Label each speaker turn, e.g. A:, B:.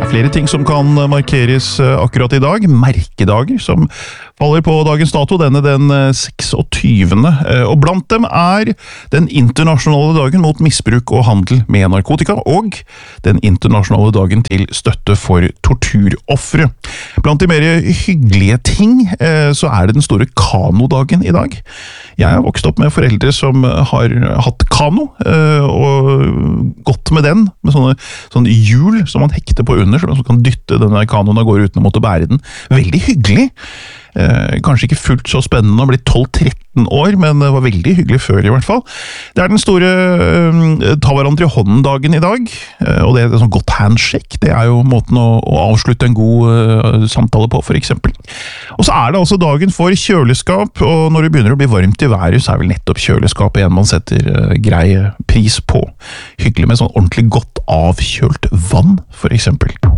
A: flere ting som kan markeres akkurat i dag. Merkedager som faller på dagens dato, denne den 26. Og blant dem er den internasjonale dagen mot misbruk og handel med narkotika, og den internasjonale dagen til støtte for torturoffere. Blant de mer hyggelige ting så er det den store kanodagen i dag. Jeg har vokst opp med foreldre som har hatt kano, og gått med den, med sånne hjul som man hekter på under, så man kan dytte denne kanoen av gårde uten å måtte bære den. Veldig hyggelig. Kanskje ikke fullt så spennende å bli 12-13 år, men det var veldig hyggelig før i hvert fall. Det er den store ta hverandre i hånden-dagen i dag, og det er sånn godt handshake. Det er jo måten å avslutte en god samtale på, for eksempel. Og så er det altså dagen for kjøleskap, og når det begynner å bli varmt i været, så er vel nettopp kjøleskapet en man setter grei pris på. Hyggelig med sånn ordentlig godt avkjølt vann, for eksempel.